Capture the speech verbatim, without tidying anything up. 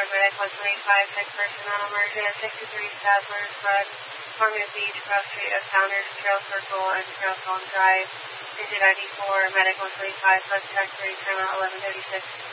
Medic one twenty-five, text person on emergent at sixty-three Sadler's Run, Tormund Beach, Cross Street of Founders, Trail Circle, and Trail Song Drive. Engine I D four, Medic one twenty-five, bus track three, time out eleven thirty-six.